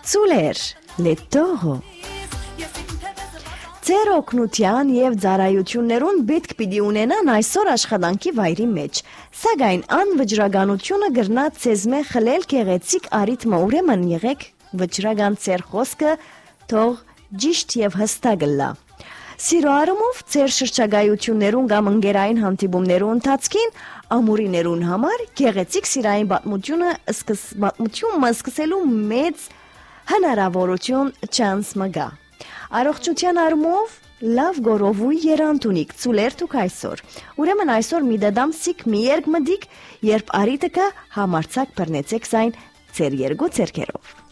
Ծուլեր, լետողո Ձեր օգնության և ծառայություններուն պետք պիտի ունենան այսօր աշխատանքի վայրի մեջ, սակայն անվճռականությունը կրնա ձեզմե խլել գեղեցիկ առիթմը, ուրեմն եղեք վճռական ձեր խոսքը թող ճիշտ եւ հստակ լա։ Սիրո առումով ձեր շրջագայություններուն կամ ընկերային հանդիպումներու ընթացքին ամուրիներուն համար գեղեցիկ սիրային պատմությունը սկսելու մեծ հնարավորություն չանց մգա։ Առողջության առումով լավ գորովույ երանտունիք ծուլեր դուք այսօր։ Ուրեմն այսօր մի դադամսիկ մի երկ մդիկ, երբ արիտը կա համարցակ բռնեցեք զայն ձեր երկու ձեռքերով։